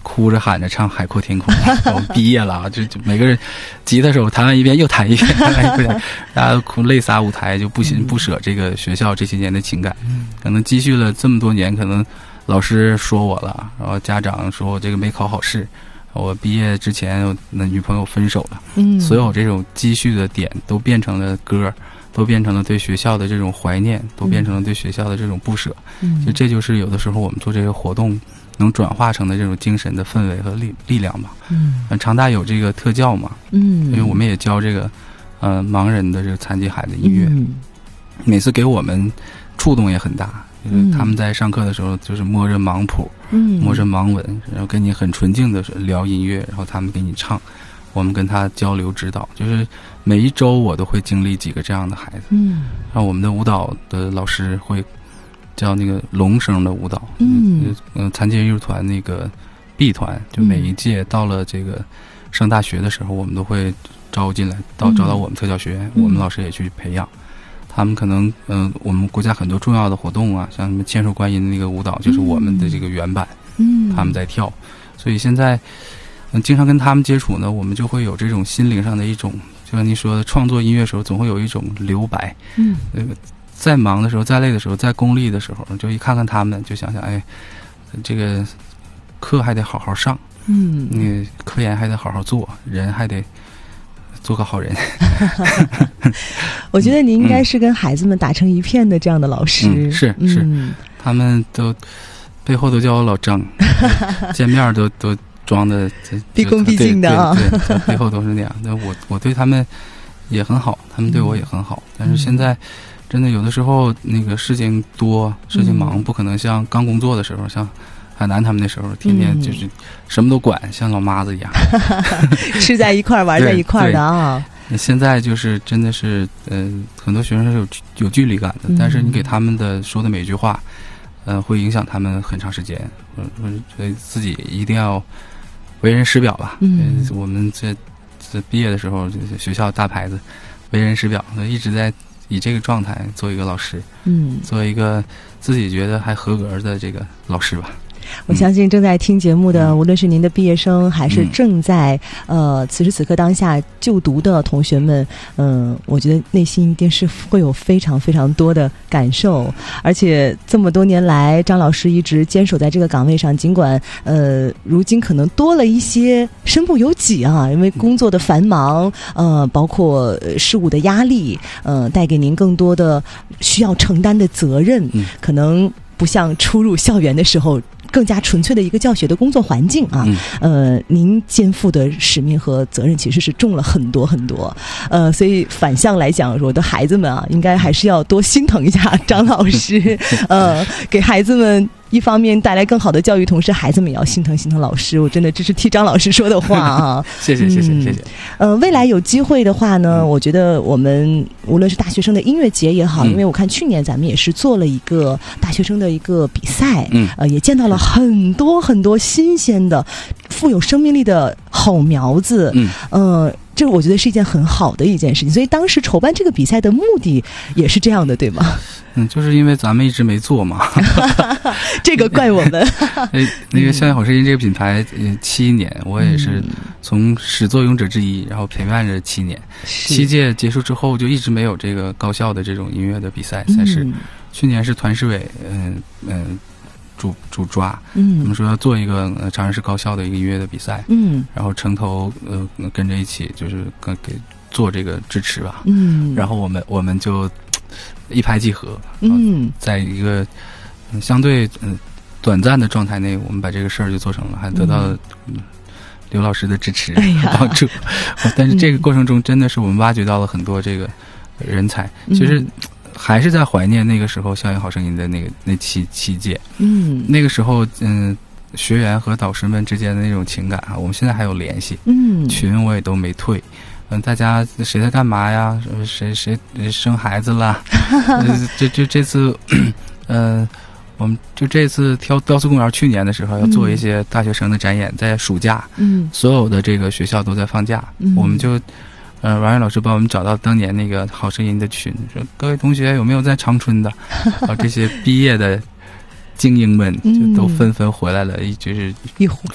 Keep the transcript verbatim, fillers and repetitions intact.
哭着喊着唱《海阔天空》，我们毕业了，就就每个人吉他手弹完一遍又弹一遍，弹完一遍，大家都哭泪洒舞台，就不行不舍这个学校这些年的情感，可能积蓄了这么多年，可能老师说我了，然后家长说我这个没考好试，我毕业之前我那女朋友分手了，嗯，所有这种积蓄的点都变成了歌，都变成了对学校的这种怀念，都变成了对学校的这种不舍，嗯，就这就是有的时候我们做这个活动能转化成的这种精神的氛围和力力量吧。嗯，长大有这个特教嘛，嗯，因为我们也教这个呃盲人的这个残疾孩子音乐，嗯，每次给我们触动也很大，就是他们在上课的时候就是摸着盲谱，嗯，摸着盲文，然后跟你很纯净的聊音乐，然后他们给你唱，我们跟他交流指导，就是每一周我都会经历几个这样的孩子，嗯，然后我们的舞蹈的老师会叫那个龙声的舞蹈，嗯嗯，残疾人艺术团那个 B 团，就每一届到了这个上大学的时候，我们都会招进来，到招到我们特教学院，嗯，我们老师也去培养。他们可能嗯、呃，我们国家很多重要的活动啊，像什么千手观音的那个舞蹈，就是我们的这个原版，嗯，他们在跳，所以现在嗯，经常跟他们接触呢，我们就会有这种心灵上的一种，就像您说的，创作音乐的时候总会有一种留白，嗯，那个。再忙的时候，再累的时候，再功利的时候，就一看看他们，就想想，哎，这个课还得好好上，嗯，那个科研还得好好做，人还得做个好人。 我觉得你应该是跟孩子们打成一片的这样的老师， 嗯、是是、嗯，他们都背后都叫我老张，见面都都装的毕恭毕敬的啊， 对对对，背后都是那样。那我我对他们也很好，他们对我也很好，嗯、但是现在。真的有的时候那个事情多事情忙，不可能像刚工作的时候，像海南他们那时候天天就是什么都管，嗯、像老妈子一样吃在一块玩在一块的啊。 现在就是真的是呃很多学生是有有距离感的，嗯、但是你给他们的说的每句话呃会影响他们很长时间，嗯，所以自己一定要为人师表吧。嗯，我们这这毕业的时候学校大牌子为人师表，一直在以这个状态做一个老师，嗯，做一个自己觉得还合格的这个老师吧。 我相信正在听节目的，嗯、无论是您的毕业生，还是正在、嗯、呃此时此刻当下就读的同学们，嗯、呃，我觉得内心一定是会有非常非常多的感受。而且这么多年来，张老师一直坚守在这个岗位上，尽管呃如今可能多了一些身不由己啊，因为工作的繁忙，呃，包括事务的压力，呃，带给您更多的需要承担的责任，嗯、可能不像初入校园的时候。更加纯粹的一个教学的工作环境啊，嗯、呃，您肩负的使命和责任其实是重了很多很多，呃，所以反向来讲，我的孩子们啊，应该还是要多心疼一下张老师，呃，给孩子们。一方面带来更好的教育，同时孩子们也要心疼心疼老师。我真的这是替张老师说的话啊！ 谢谢谢谢谢谢。 呃，未来有机会的话呢，嗯、我觉得我们无论是大学生的音乐节也好，嗯、因为我看去年咱们也是做了一个大学生的一个比赛，嗯，呃，也见到了很多很多新鲜的、富有生命力的好苗子，嗯，呃。这个我觉得是一件很好的一件事情，所以当时筹办这个比赛的目的也是这样的，对吗？ 嗯，就是因为咱们一直没做嘛， 这个怪我们。 那个校园好声音这个品牌，呃，七年，我也是从始作俑者之一，然后陪伴着七年。七届结束之后，就一直没有这个高校的这种音乐的比赛赛事。嗯、去年是团市委，嗯、呃、嗯。呃主主抓，嗯，我们说要做一个呃长安市高校的一个音乐的比赛，嗯，然后城头呃跟着一起就是跟给做这个支持吧，嗯，然后我们我们就一拍即合，嗯，在一个、呃、相对嗯、呃、短暂的状态内，我们把这个事儿就做成了，还得到了、嗯、刘老师的支持、哎、帮助，但是这个过程中真的是我们挖掘到了很多这个人才，嗯、其实。还是在怀念那个时候校园好声音的那个那七七届，嗯，那个时候嗯，学员和导师们之间的那种情感啊，我们现在还有联系，嗯，群我也都没退，嗯，大家谁在干嘛呀？谁谁生孩子了？这这这次，呃，我们就这次挑雕塑公园去年的时候要做一些大学生的展演，在暑假，嗯，所有的这个学校都在放假，嗯、我们就。呃，王源老师帮我们找到当年那个好声音的群，说各位同学有没有在长春的？啊，这些毕业的精英们就都纷纷回来了，就是一